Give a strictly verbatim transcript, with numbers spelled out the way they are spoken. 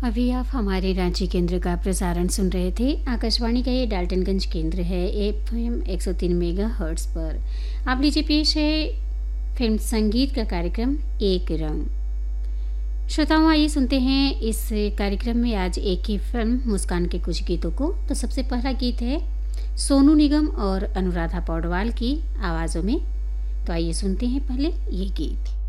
अभी आप हमारे रांची केंद्र का प्रसारण सुन रहे थे। आकाशवाणी का ये डाल्टनगंज केंद्र है एफ एम एक सौ तीन मेगा हर्ट्स पर। आप लीजिए पेश है फिल्म संगीत का कार्यक्रम एक रंग। श्रोताओं, आइए सुनते हैं इस कार्यक्रम में आज एक ही फिल्म मुस्कान के कुछ गीतों को। तो सबसे पहला गीत है सोनू निगम और अनुराधा पौडवाल की आवाज़ों में। तो आइए सुनते हैं पहले ये गीत।